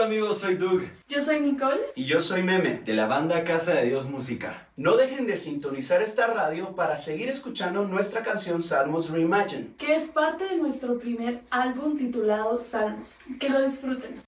amigos, soy Doug. Yo soy Nicole. Y yo soy Meme, de la banda Casa de Dios Música. No dejen de sintonizar esta radio para seguir escuchando nuestra canción Salmos Reimagined, que es parte de nuestro primer álbum titulado Salmos. Que lo disfruten.